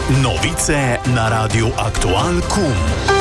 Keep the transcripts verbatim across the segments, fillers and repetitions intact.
Novice na Radiu Aktual Kum.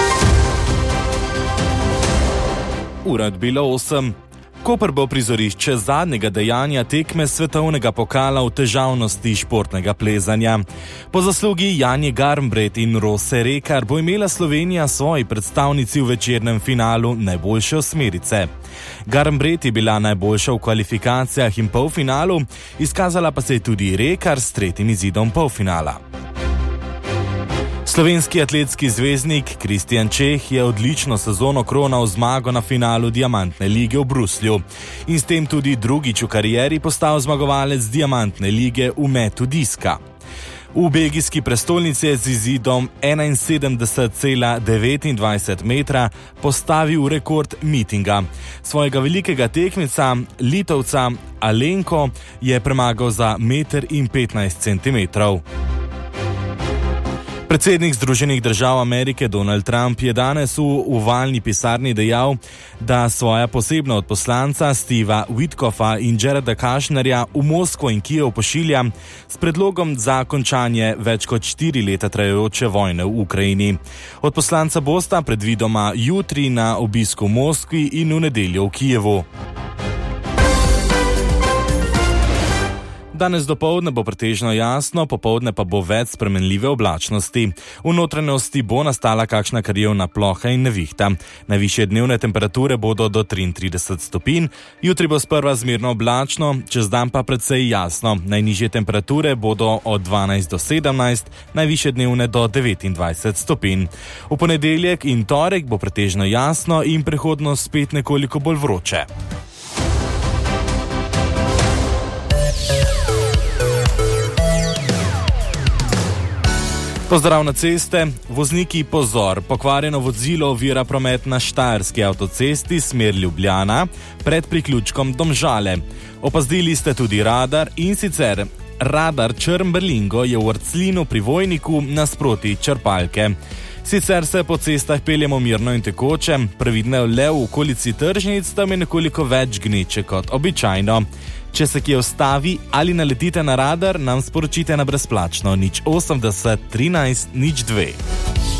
Ura odbilo osem. Koper bo prizorišče zadnjega dejanja tekme svetovnega pokala v težavnosti športnega plezanja. Po zaslugi Janje Garnbret in Rose Rekar bo imela Slovenija svoji predstavnici v večernem finalu najboljše osmerice. Garnbret je bila najboljša v kvalifikacijah in polfinalu, izkazala pa se je tudi Rekar s tretjim izidom polfinala. Slovenski atletski zvezdnik Kristjan Čeh je odlično sezono kronal zmago na finalu Diamantne lige v Bruslju in s tem tudi drugič v karieri postal zmagovalec Diamantne lige v metu diska. V belgijski prestolnici je z izidom enainsedemdeset cela devetindvajset metra postavil rekord mitinga. Svojega velikega tekmeca, Litovca Alenko, je premagal za meter in petnajst centimetrov. Predsednik Združenih držav Amerike Donald Trump je danes v ovalni pisarni dejal, da svoja posebna odposlanca Steva Witkoffa in Jareda Kushnerja v Moskvo in Kijev pošilja s predlogom za končanje več kot štiri leta trajajoče vojne v Ukrajini. Odposlanca bosta predvidoma jutri na obisku v Moskvi in v nedeljo v Kijevu. Danes dopoldne bo pretežno jasno, popoldne pa bo več spremenljive oblačnosti. V notranjosti bo nastala kakšna krajevna ploha in nevihta. Najvišje dnevne temperature bodo do triintrideset stopinj, jutri bo sprva zmerno oblačno, čez dan pa precej jasno. Najnižje temperature bodo od dvanajst do sedemnajst, najvišje dnevne do devetindvajset stopinj. V ponedeljek in torek bo pretežno jasno in prehodno spet nekoliko bolj vroče. Pozdrav na ceste, vozniki pozor, pokvarjeno vozilo ovira promet na štajerski avtocesti smer Ljubljana pred priključkom Domžale. Opazdili ste tudi radar in sicer radar Črn-Berlingo je v Orclinu pri Vojniku nasproti črpalke. Sicer se po cestah peljemo mirno in tekoče, previdno le v okolici tržnic, tam je nekoliko več gneče kot običajno. Če se kje ustavi ali naletite na radar, nam sporočite na brezplačno nič osemdeset trinajst nič dve.